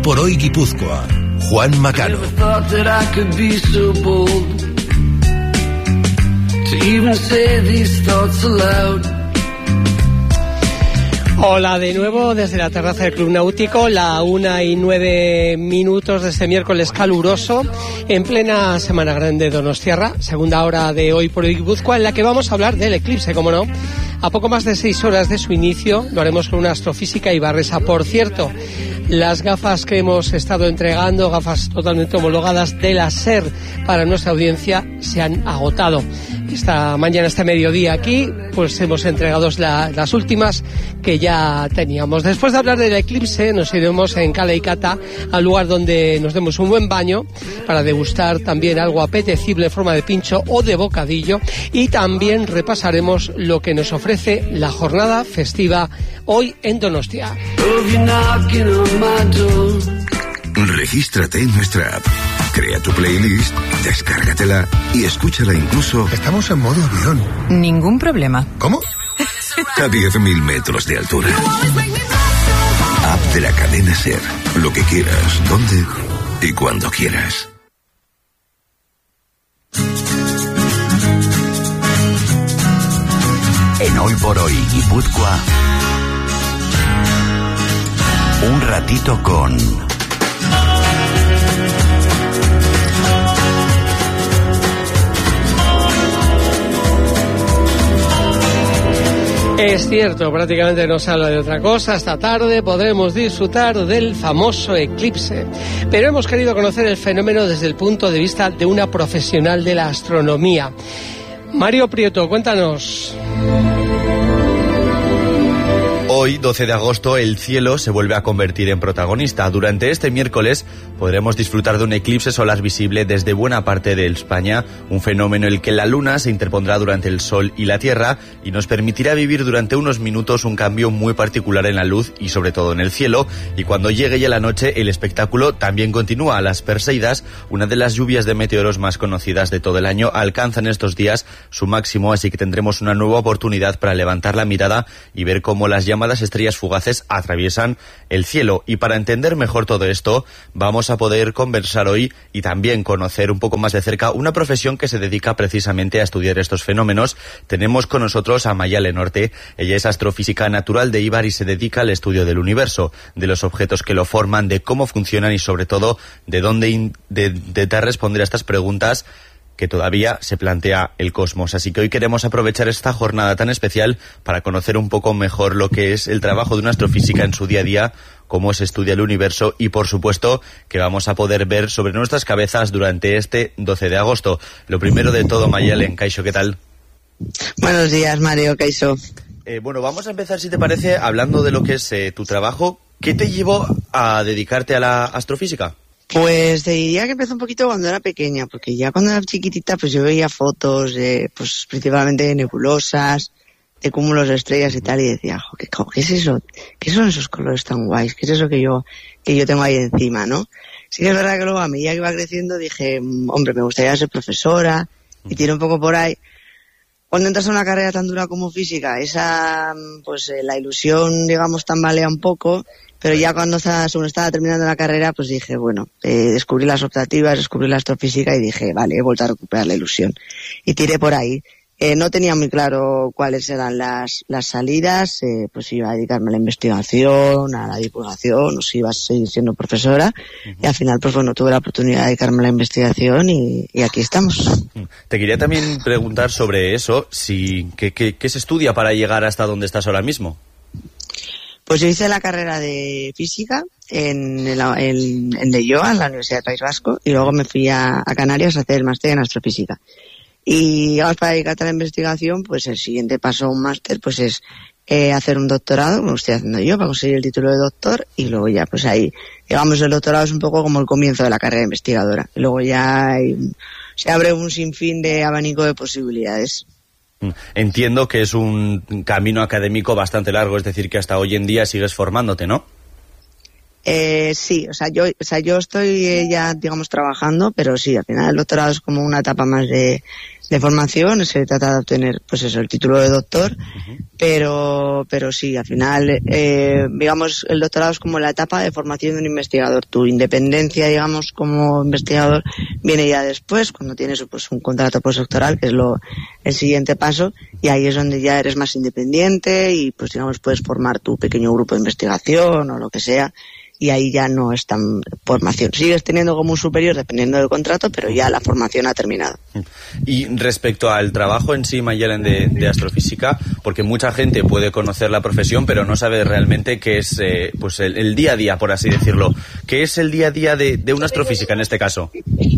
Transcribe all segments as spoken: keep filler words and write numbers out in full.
por Hoy Guipúzcoa, Juan Macano. Hola de nuevo desde la terraza del Club Náutico, la una y nueve minutos de este miércoles caluroso, en plena Semana Grande donostiarra, segunda hora de Hoy por Hoy Guipúzcoa, en la que vamos a hablar del eclipse, como no. A poco más de seis horas de su inicio, lo haremos con una astrofísica ibarresa. Por cierto, las gafas que hemos estado entregando, gafas totalmente homologadas de láser para nuestra audiencia, se han agotado. Esta mañana, este mediodía aquí, pues hemos entregado la, las últimas que ya teníamos. Después de hablar del eclipse, nos iremos en Cala y Cata, al lugar donde nos demos un buen baño, para degustar también algo apetecible en forma de pincho o de bocadillo, y también repasaremos lo que nos ofrece la jornada festiva hoy en Donostia. Regístrate en nuestra app, crea tu playlist, descárgatela y escúchala incluso... Estamos en modo avión. Ningún problema. ¿Cómo? A diez mil metros de altura. App de la cadena SER. Lo que quieras, donde y cuando quieras. En Hoy por Hoy Guipúzcoa, un ratito con... Es cierto, prácticamente no se habla de otra cosa. Esta tarde podremos disfrutar del famoso eclipse. Pero hemos querido conocer el fenómeno desde el punto de vista de una profesional de la astronomía. Mario Prieto, cuéntanos. Hoy, doce de agosto, el cielo se vuelve a convertir en protagonista. Durante este miércoles podremos disfrutar de un eclipse solar visible desde buena parte de España, un fenómeno en el que la luna se interpondrá durante el sol y la tierra y nos permitirá vivir durante unos minutos un cambio muy particular en la luz y sobre todo en el cielo. Y cuando llegue ya la noche, el espectáculo también continúa. Las Perseidas, una de las lluvias de meteoros más conocidas de todo el año, alcanzan estos días su máximo, así que tendremos una nueva oportunidad para levantar la mirada y ver cómo las llamas las estrellas fugaces atraviesan el cielo. Y para entender mejor todo esto, vamos a poder conversar hoy y también conocer un poco más de cerca una profesión que se dedica precisamente a estudiar estos fenómenos. Tenemos con nosotros a Maya Lenorte. Ella es astrofísica natural de Eibar y se dedica al estudio del universo, de los objetos que lo forman, de cómo funcionan y sobre todo de dónde in- de, de intentar responder a estas preguntas que todavía se plantea el cosmos. Así que hoy queremos aprovechar esta jornada tan especial para conocer un poco mejor lo que es el trabajo de una astrofísica en su día a día, cómo se estudia el universo y, por supuesto, que vamos a poder ver sobre nuestras cabezas durante este doce de agosto. Lo primero de todo, Mayalen, Kaixo, ¿qué tal? Buenos días, Mario, Kaixo. Eh, bueno, vamos a empezar, si te parece, hablando de lo que es eh, tu trabajo. ¿Qué te llevó a dedicarte a la astrofísica? Pues te diría que empezó un poquito cuando era pequeña, porque ya cuando era chiquitita pues yo veía fotos de, pues principalmente de nebulosas, de cúmulos de estrellas y tal, y decía, jo, ¿qué, ¿qué es eso? ¿Qué son esos colores tan guays? ¿Qué es eso que yo, que yo tengo ahí encima, no? Sí que es verdad que luego a medida que iba creciendo dije, hombre, me gustaría ser profesora, y tiene un poco por ahí. Cuando entras a una carrera tan dura como física, esa, pues eh, la ilusión, digamos, tambalea un poco. Pero ya cuando estaba, según estaba terminando la carrera, pues dije, bueno, eh, descubrí las optativas, descubrí la astrofísica y dije, vale, he vuelto a recuperar la ilusión. Y tiré por ahí. Eh, no tenía muy claro cuáles eran las, las salidas, eh, pues si iba a dedicarme a la investigación, a la divulgación, o si iba a seguir siendo profesora. Uh-huh. Y al final, pues bueno, tuve la oportunidad de dedicarme a la investigación y, y aquí estamos. Te quería también preguntar sobre eso, si ¿qué, qué, qué se estudia para llegar hasta donde estás ahora mismo? Pues yo hice la carrera de física en, el, en, en Leioa, en la Universidad del País Vasco, y luego me fui a, a Canarias a hacer el máster en astrofísica. Y digamos, para dedicarte a la investigación, pues el siguiente paso a un máster pues es eh, hacer un doctorado, como estoy haciendo yo, para conseguir el título de doctor, y luego ya pues ahí, digamos, el doctorado es un poco como el comienzo de la carrera investigadora. Y luego ya hay, se abre un sinfín de abanico de posibilidades. Entiendo que es un camino académico bastante largo, es decir, que hasta hoy en día sigues formándote, ¿no? Eh, sí, o sea, yo, o sea, yo estoy eh, ya, digamos, trabajando, pero sí, al final el doctorado es como una etapa más de, de formación, se trata de obtener, pues eso, el título de doctor, uh-huh. pero pero sí, al final, eh, digamos, el doctorado es como la etapa de formación de un investigador. Tu independencia, digamos, como investigador viene ya después, cuando tienes pues un contrato postdoctoral, que es lo el siguiente paso, y ahí es donde ya eres más independiente y, pues digamos, puedes formar tu pequeño grupo de investigación o lo que sea, y ahí ya no es tan formación. Sigues teniendo como un superior dependiendo del contrato, pero ya la formación ha terminado. Y respecto al trabajo en sí, Mayalen, de, de astrofísica, porque mucha gente puede conocer la profesión, pero no sabe realmente qué es eh, pues el, el día a día, por así decirlo. ¿Qué es el día a día de, de una astrofísica en este caso?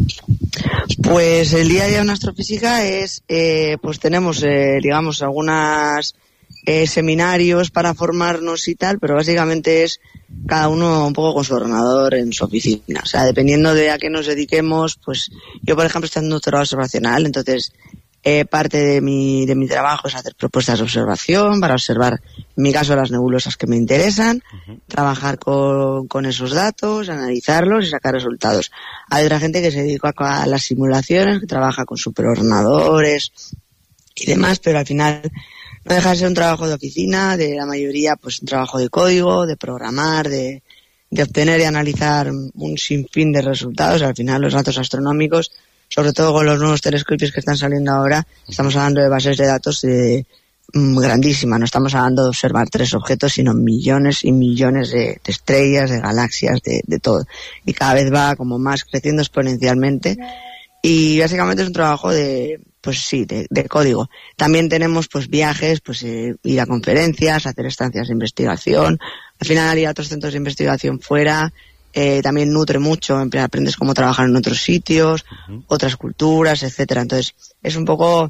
Pues el día a día de una astrofísica es, eh, pues tenemos, eh, digamos, algunas eh, seminarios para formarnos y tal, pero básicamente es cada uno un poco con su ordenador en su oficina. O sea, dependiendo de a qué nos dediquemos, pues yo, por ejemplo, estoy en un doctorado observacional, entonces eh, parte de mi, de mi trabajo es hacer propuestas de observación para observar, en mi caso, las nebulosas que me interesan, uh-huh. trabajar con, con esos datos, analizarlos y sacar resultados. Hay otra gente que se dedica a las simulaciones, que trabaja con superordenadores y demás, pero al final no deja de ser un trabajo de oficina, de la mayoría pues un trabajo de código, de programar, de, de obtener y analizar un sinfín de resultados. Al final los datos astronómicos, sobre todo con los nuevos telescopios que están saliendo ahora, estamos hablando de bases de datos de, um, grandísimas. No estamos hablando de observar tres objetos, sino millones y millones de, de estrellas, de galaxias, de, de todo. Y cada vez va como más creciendo exponencialmente. Y básicamente es un trabajo de, pues sí, de, de código. También tenemos pues viajes, pues eh, ir a conferencias, hacer estancias de investigación. Al final ir a otros centros de investigación fuera, eh, también nutre mucho, aprendes cómo trabajar en otros sitios, uh-huh. otras culturas, etcétera. Entonces es un poco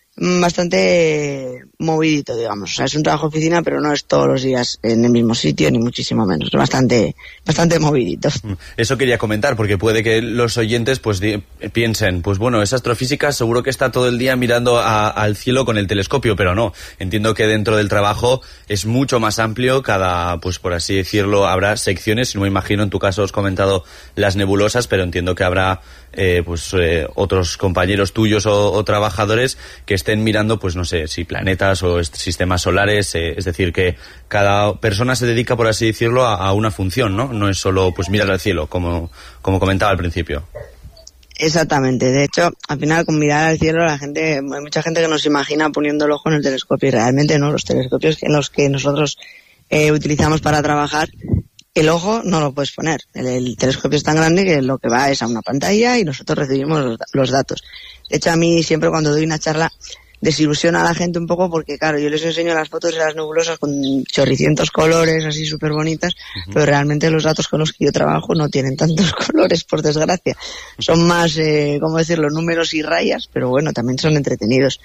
bastante movidito, digamos. O sea, es un trabajo de oficina, pero no es todos los días en el mismo sitio, ni muchísimo menos. Es bastante, bastante movidito. Eso quería comentar, porque puede que los oyentes pues di- piensen, pues bueno, es astrofísica, seguro que está todo el día mirando a, al cielo con el telescopio, pero no. Entiendo que dentro del trabajo es mucho más amplio, cada, pues por así decirlo, habrá secciones, no me imagino, en tu caso has comentado las nebulosas, pero entiendo que habrá eh, pues eh, otros compañeros tuyos o, o trabajadores que estén mirando, pues no sé, si planetas o sistemas solares, eh, es decir, que cada persona se dedica, por así decirlo, a, a una función, ¿no? No es solo, pues, mirar al cielo, como, como comentaba al principio. Exactamente. De hecho, al final, con mirar al cielo, la gente, hay mucha gente que nos imagina poniendo el ojo en el telescopio, y realmente no. Los telescopios en los que nosotros eh, utilizamos para trabajar, el ojo no lo puedes poner. El, el telescopio es tan grande que lo que va es a una pantalla y nosotros recibimos los, los datos. De hecho, a mí siempre cuando doy una charla desilusiona a la gente un poco porque, claro, yo les enseño las fotos de las nebulosas con chorricientos colores así súper bonitas, uh-huh. pero realmente los datos con los que yo trabajo no tienen tantos colores, por desgracia. Son más, eh, ¿cómo decirlo?, números y rayas, pero bueno, también son entretenidos.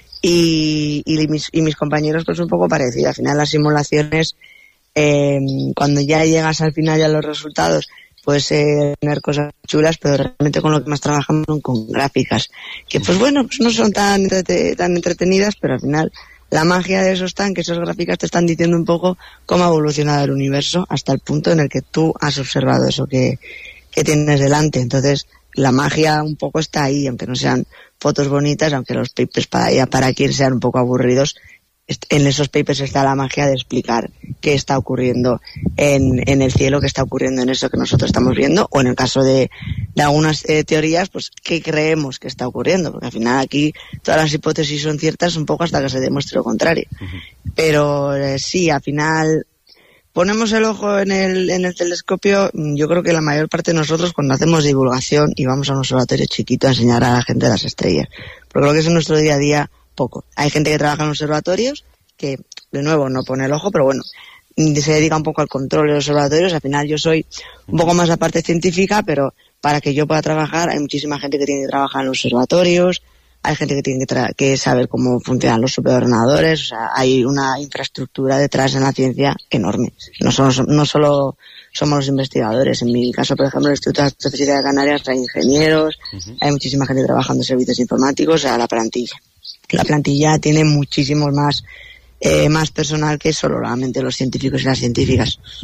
Y, y, mis, y mis compañeros pues un poco parecido. Al final las simulaciones, eh, cuando ya llegas al final ya los resultados, puedes eh, tener cosas chulas, pero realmente con lo que más trabajamos son con gráficas, que pues bueno, pues no son tan, entrete- tan entretenidas, pero al final la magia de esos tanques, esas gráficas te están diciendo un poco cómo ha evolucionado el universo hasta el punto en el que tú has observado eso que, que tienes delante. Entonces la magia un poco está ahí, aunque no sean fotos bonitas, aunque los papers para allá, para aquí sean un poco aburridos. En esos papers está la magia de explicar qué está ocurriendo en, en el cielo, qué está ocurriendo en eso que nosotros estamos viendo, o en el caso de, de algunas eh, teorías, pues qué creemos que está ocurriendo, porque al final aquí todas las hipótesis son ciertas un poco hasta que se demuestre lo contrario. Uh-huh. Pero eh, sí, al final ponemos el ojo en el, en el telescopio. Yo creo que la mayor parte de nosotros, cuando hacemos divulgación y vamos a un observatorio chiquito a enseñar a la gente las estrellas, porque lo que es en nuestro día a día poco. Hay gente que trabaja en observatorios que, de nuevo, no pone el ojo, pero bueno, se dedica un poco al control de los observatorios. Al final yo soy un poco más la parte científica, pero para que yo pueda trabajar hay muchísima gente que tiene que trabajar en los observatorios, hay gente que tiene que, tra- que saber cómo funcionan los superordenadores. O sea, hay una infraestructura detrás en la ciencia enorme. No, somos, no solo somos los investigadores. En mi caso, por ejemplo, en el Instituto de Astrofísica de Canarias hay ingenieros, uh-huh. hay muchísima gente trabajando en servicios informáticos, o sea, la plantilla. La plantilla tiene muchísimos más, eh, más personal que solo solamente los científicos y las científicas.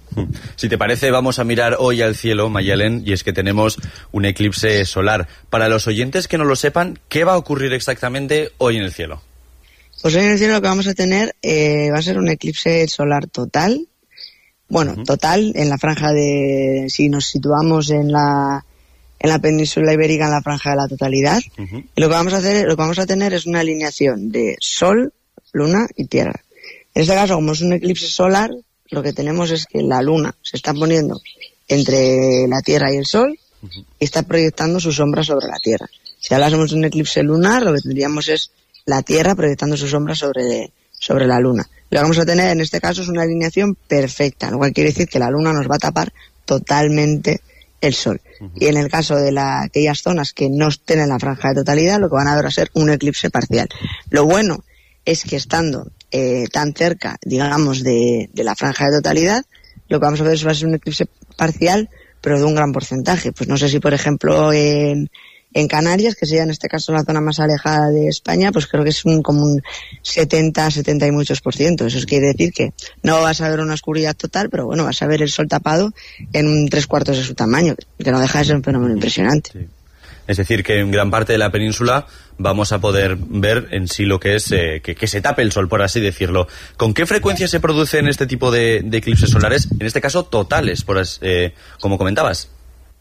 Si te parece, vamos a mirar hoy al cielo, Mayalen, y es que tenemos un eclipse solar. Para los oyentes que no lo sepan, ¿qué va a ocurrir exactamente hoy en el cielo? Pues hoy en el cielo lo que vamos a tener eh, va a ser un eclipse solar total. Bueno, uh-huh. total, en la franja de... Si nos situamos en la en la península ibérica, en la franja de la totalidad. Uh-huh. Y lo que vamos a hacer, lo que vamos a tener es una alineación de Sol, Luna y Tierra. En este caso, como es un eclipse solar, lo que tenemos es que la Luna se está poniendo entre la Tierra y el Sol uh-huh. y está proyectando su sombra sobre la Tierra. Si hablásemos de un eclipse lunar, lo que tendríamos es la Tierra proyectando su sombra sobre, sobre la Luna. Lo que vamos a tener en este caso es una alineación perfecta, lo cual quiere decir que la Luna nos va a tapar totalmente el Sol. Uh-huh. Y en el caso de la, aquellas zonas que no estén en la franja de totalidad, lo que van a ver va a ser un eclipse parcial. Lo bueno es que estando eh, tan cerca, digamos, de, de la franja de totalidad, lo que vamos a ver es va a ser un eclipse parcial, pero de un gran porcentaje. Pues no sé si, por ejemplo, en, en Canarias, que sería en este caso la zona más alejada de España, pues creo que es un, como un setenta, setenta y muchos por ciento. Eso quiere decir que no vas a ver una oscuridad total, pero bueno, vas a ver el sol tapado en un tres cuartos de su tamaño, que no deja de ser un fenómeno impresionante. Sí. Es decir, que en gran parte de la península vamos a poder ver en sí lo que es eh, que, que se tape el sol, por así decirlo. ¿Con qué frecuencia se producen este tipo de, de eclipses solares? En este caso, totales, por as, eh, como comentabas.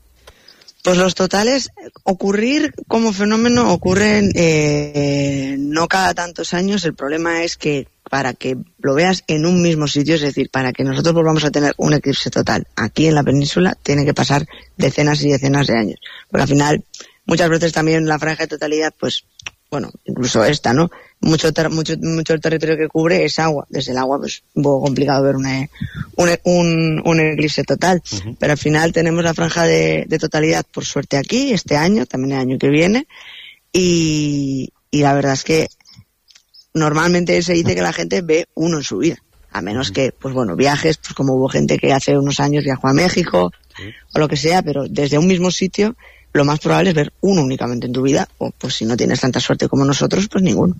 Pues los totales, ocurrir como fenómeno ocurren eh, no cada tantos años. El problema es que para que lo veas en un mismo sitio, es decir, para que nosotros volvamos a tener un eclipse total aquí en la península, tiene que pasar decenas y decenas de años. Porque al final, muchas veces también la franja de totalidad, pues, bueno, incluso esta, ¿no? Mucho ter- mucho mucho territorio que cubre es agua. Desde el agua, pues, un poco complicado ver una, un, un, un eclipse total. Uh-huh. Pero al final tenemos la franja de, de totalidad, por suerte aquí, este año, también el año que viene. Y, y la verdad es que normalmente se dice que la gente ve uno en su vida. A menos que, pues bueno, viajes, pues como hubo gente que hace unos años viajó a México, sí, o lo que sea, pero desde un mismo sitio, lo más probable es ver uno únicamente en tu vida, o pues si no tienes tanta suerte como nosotros, pues ninguno.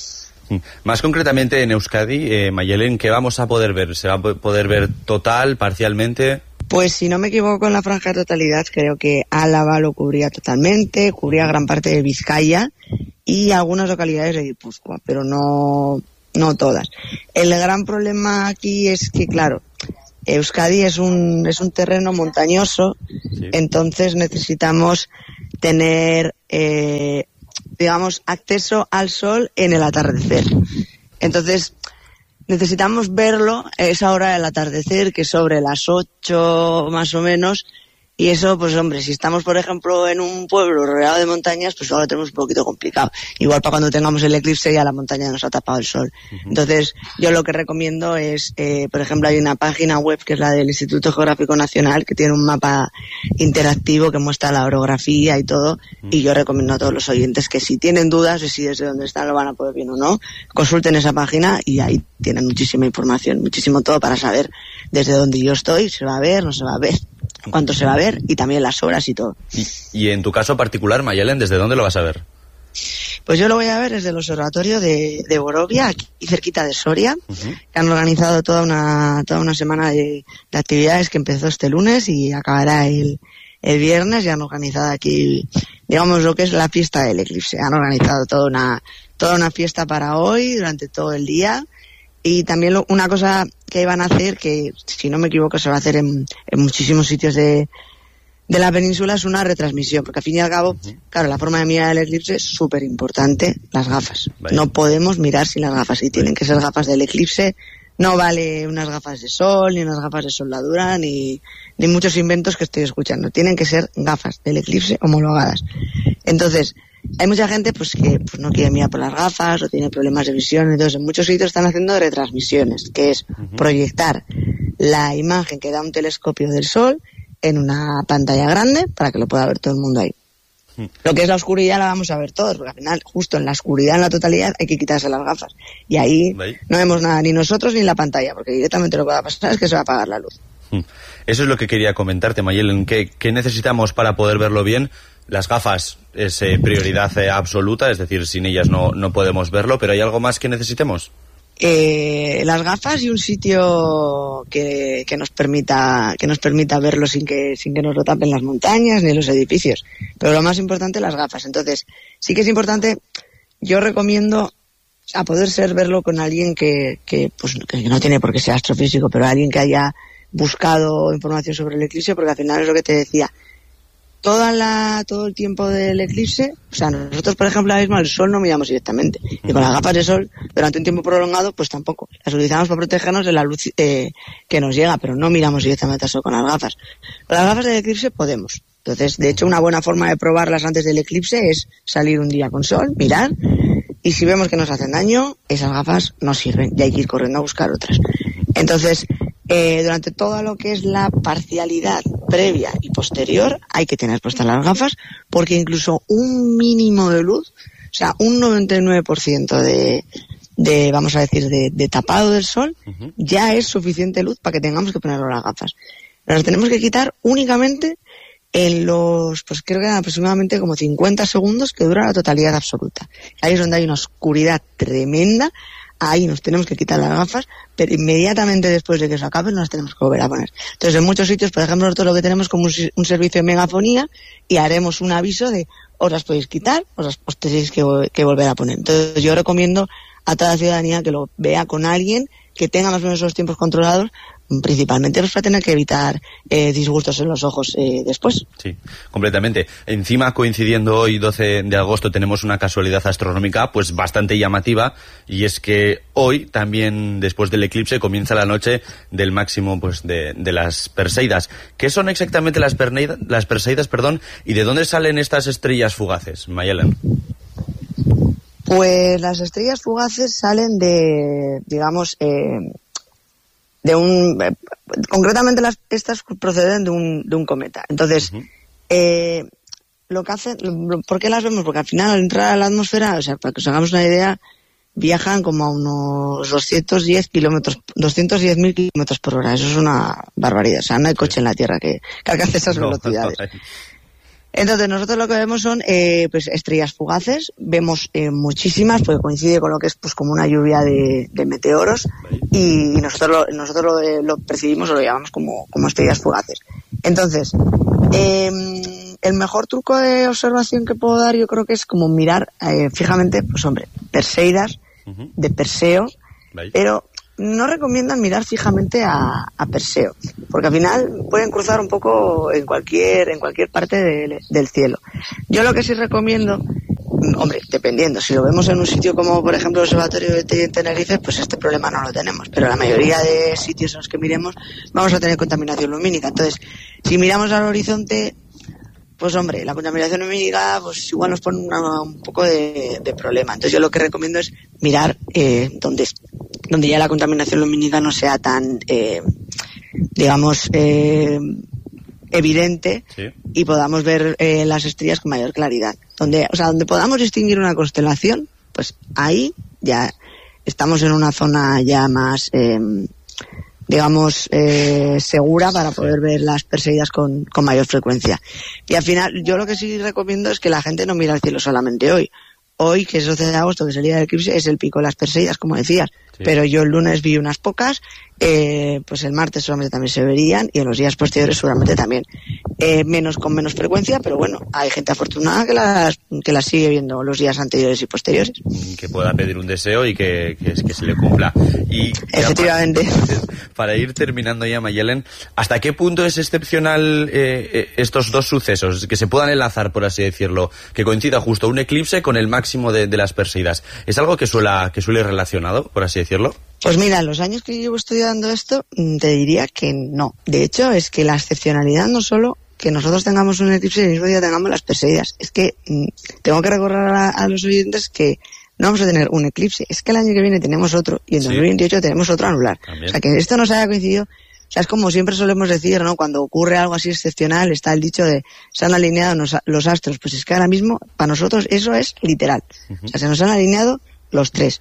Más concretamente en Euskadi, eh, Mayelen, ¿qué vamos a poder ver? ¿Se va a poder ver total, parcialmente? Pues si no me equivoco en la franja de totalidad, creo que Álava lo cubría totalmente, cubría gran parte de Vizcaya y algunas localidades de Guipúzcoa, pero no, no todas. El gran problema aquí es que, claro, Euskadi es un es un terreno montañoso, sí, entonces necesitamos tener, eh, digamos, acceso al sol en el atardecer. Entonces necesitamos verlo a esa hora del atardecer, que es sobre las ocho más o menos. Y eso, pues hombre, si estamos, por ejemplo, en un pueblo rodeado de montañas, pues ahora lo tenemos un poquito complicado. Igual para cuando tengamos el eclipse ya la montaña nos ha tapado el sol. Uh-huh. Entonces, yo lo que recomiendo es, eh, por ejemplo, hay una página web que es la del Instituto Geográfico Nacional, que tiene un mapa interactivo que muestra la orografía y todo. Uh-huh. Y yo recomiendo a todos los oyentes que si tienen dudas de si desde donde están lo van a poder ver o no, consulten esa página y ahí tienen muchísima información, muchísimo todo para saber desde donde yo estoy, se va a ver, no se va a ver, cuánto se va a ver y también las horas y todo. Y, y en tu caso particular, Mayelen, ¿desde dónde lo vas a ver? Pues yo lo voy a ver desde el observatorio de, de Borovia, aquí cerquita de Soria, uh-huh, que han organizado toda una toda una semana de, de actividades que empezó este lunes y acabará el, el viernes. Y han organizado aquí, digamos, lo que es la fiesta del eclipse. Han organizado toda una toda una fiesta para hoy, durante todo el día. Y también lo, una cosa que iban a hacer, que si no me equivoco se va a hacer en, en muchísimos sitios de, de la península, es una retransmisión, porque al fin y al cabo, uh-huh, claro, la forma de mirar el eclipse es súper importante, las gafas. Vale. No podemos mirar sin las gafas, y tienen que ser gafas del eclipse. No vale unas gafas de sol, ni unas gafas de soldadura, ni, ni muchos inventos que estoy escuchando. Tienen que ser gafas del eclipse homologadas. Entonces, hay mucha gente pues que pues no quiere mirar por las gafas o tiene problemas de visión, entonces en muchos sitios están haciendo retransmisiones, que es uh-huh, proyectar la imagen que da un telescopio del sol en una pantalla grande para que lo pueda ver todo el mundo ahí. Uh-huh. Lo que es la oscuridad la vamos a ver todos, porque al final justo en la oscuridad, en la totalidad, hay que quitarse las gafas. Y ahí ¿Vale? no vemos nada, ni nosotros ni la pantalla, porque directamente lo que va a pasar es que se va a apagar la luz. Uh-huh. Eso es lo que quería comentarte, Mayelen. ¿Qué, qué necesitamos para poder verlo bien? Las gafas es eh, prioridad eh, absoluta, es decir, sin ellas no, no podemos verlo, pero ¿hay algo más que necesitemos? eh, las gafas y un sitio que, que nos permita que nos permita verlo sin que sin que nos lo tapen las montañas ni los edificios. Pero lo más importante, las gafas. Entonces, sí que es importante, yo recomiendo, a poder ser, verlo con alguien que, que, pues, que no tiene por qué ser astrofísico, pero alguien que haya buscado información sobre el eclipse, porque al final es lo que te decía, toda la, todo el tiempo del eclipse, o sea, nosotros, por ejemplo, ahora mismo al sol no miramos directamente, y con las gafas de sol, durante un tiempo prolongado, pues tampoco. Las utilizamos para protegernos de la luz eh, que nos llega, pero no miramos directamente al sol con las gafas. Con las gafas del eclipse podemos. Entonces, de hecho, una buena forma de probarlas antes del eclipse es salir un día con sol, mirar, y si vemos que nos hacen daño, esas gafas no sirven y hay que ir corriendo a buscar otras. Entonces, eh, durante todo lo que es la parcialidad previa y posterior, hay que tener puestas las gafas, porque incluso un mínimo de luz, o sea, un noventa y nueve por ciento de, de vamos a decir, de, de tapado del sol, uh-huh, ya es suficiente luz para que tengamos que ponernos las gafas. Las tenemos que quitar únicamente en los, pues creo que aproximadamente como cincuenta segundos que dura la totalidad absoluta. Ahí es donde hay una oscuridad tremenda, ahí nos tenemos que quitar las gafas, pero inmediatamente después de que eso acabe nos las tenemos que volver a poner. Entonces, en muchos sitios, por ejemplo, nosotros lo que tenemos como un, un servicio de megafonía, y haremos un aviso de os las podéis quitar, os las os tenéis que, que volver a poner. Entonces, yo recomiendo a toda la ciudadanía que lo vea con alguien que tenga más o menos esos tiempos controlados, principalmente pues para tener que evitar eh, disgustos en los ojos eh, después. Sí, completamente. Encima, coincidiendo hoy, doce de agosto, tenemos una casualidad astronómica pues bastante llamativa, y es que hoy también, después del eclipse, comienza la noche del máximo pues de, de las Perseidas. ¿Qué son exactamente las, perneida, las Perseidas, perdón, y de dónde salen estas estrellas fugaces, Mayelen? Pues las estrellas fugaces salen de, digamos, eh, de un, eh, concretamente las, estas proceden de un, de un cometa. Entonces, uh-huh, eh, lo que hacen, ¿por qué las vemos? Porque al final, al entrar a la atmósfera, o sea, para que os hagamos una idea, viajan como a unos doscientos diez kilómetros, doscientos diez mil kilómetros por hora. Eso es una barbaridad. O sea, no hay coche en la Tierra que, que alcance esas no, velocidades. No, no. Entonces, nosotros lo que vemos son eh, pues estrellas fugaces, vemos eh, muchísimas, porque coincide con lo que es pues como una lluvia de, de meteoros, y nosotros lo, nosotros lo, lo percibimos o lo llamamos como, como estrellas fugaces. Entonces, eh, el mejor truco de observación que puedo dar, yo creo que es como mirar eh, fijamente, pues hombre, Perseidas, uh-huh, de Perseo, Bye. Pero no recomiendan mirar fijamente a, a Perseo, porque al final pueden cruzar un poco en cualquier en cualquier parte de, del cielo. Yo lo que sí recomiendo, hombre, dependiendo, si lo vemos en un sitio como por ejemplo el Observatorio de Teide en Tenerife, pues este problema no lo tenemos, pero la mayoría de sitios en los que miremos vamos a tener contaminación lumínica. Entonces, si miramos al horizonte, pues hombre, la contaminación lumínica pues igual nos pone una, un poco de, de problema. Entonces yo lo que recomiendo es mirar eh, donde donde ya la contaminación lumínica no sea tan, eh, digamos, eh, evidente, sí, y podamos ver eh, las estrellas con mayor claridad. Donde, o sea, donde podamos distinguir una constelación, pues ahí ya estamos en una zona ya más, eh, digamos, eh, segura para poder ver las Perseidas con, con mayor frecuencia. Y al final, yo lo que sí recomiendo es que la gente no mire al cielo solamente hoy. Hoy, que es doce de agosto, que es el día del eclipse, es el pico de las Perseidas, como decías. Sí. Pero yo el lunes vi unas pocas, eh, pues el martes solamente también se verían, y en los días posteriores seguramente también. Eh, menos, con menos frecuencia, pero bueno, hay gente afortunada que las, que las sigue viendo los días anteriores y posteriores. Que pueda pedir un deseo y que, que, que se le cumpla. Y efectivamente. Para, para ir terminando ya, Mayelen, ¿hasta qué punto es excepcional eh, estos dos sucesos, que se puedan enlazar, por así decirlo, que coincida justo un eclipse con el máximo de, de las Perseidas? ¿Es algo que, suela, que suele relacionado, por así decirlo? Pues mira, los años que llevo estudiando esto, te diría que no. De hecho, es que la excepcionalidad no solo que nosotros tengamos un eclipse y el mismo día tengamos las Perseidas. Es que mmm, tengo que recordar a, a los oyentes que no vamos a tener un eclipse. Es que el año que viene tenemos otro, y en sí, dos mil veintiocho tenemos otro anular. También. O sea, que esto nos haya coincidido. O sea, es como siempre solemos decir, ¿no? Cuando ocurre algo así excepcional, está el dicho de se han alineado los, los astros. Pues es que ahora mismo, para nosotros, eso es literal. Uh-huh. O sea, se nos han alineado los tres.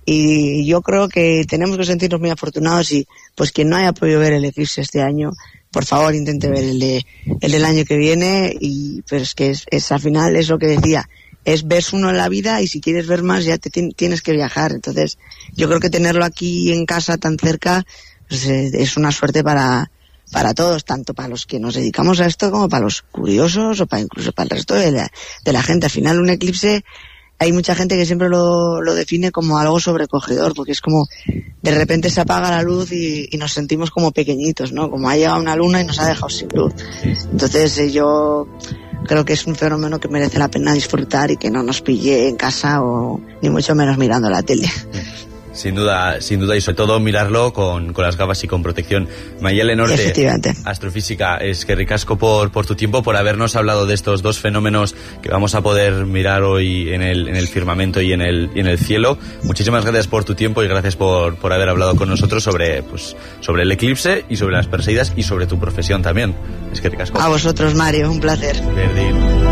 Y yo creo que tenemos que sentirnos muy afortunados, y pues quien no haya podido ver el eclipse este año, por favor intente ver el de el del año que viene. Y pues que es, es al final es lo que decía, es ves uno en la vida y si quieres ver más ya te tienes que viajar. Entonces yo creo que tenerlo aquí en casa tan cerca pues, es una suerte para para todos, tanto para los que nos dedicamos a esto como para los curiosos o para incluso para el resto de la, de la gente. Al final un eclipse, hay mucha gente que siempre lo, lo define como algo sobrecogedor, porque es como de repente se apaga la luz y, y nos sentimos como pequeñitos, ¿no? Como ha llegado una luna y nos ha dejado sin luz. Entonces eh, yo creo que es un fenómeno que merece la pena disfrutar y que no nos pille en casa o ni mucho menos mirando la tele. Sin duda, sin duda, y sobre todo mirarlo con, con las gafas y con protección. Mayele Norte, astrofísica, es que ricasco por, por tu tiempo, por habernos hablado de estos dos fenómenos que vamos a poder mirar hoy en el, en el firmamento y en el, y en el cielo. Muchísimas gracias por tu tiempo y gracias por, por haber hablado con nosotros sobre, pues, sobre el eclipse y sobre las Perseidas y sobre tu profesión también. Es que ricasco. A vosotros, Mario, un placer. Verdín.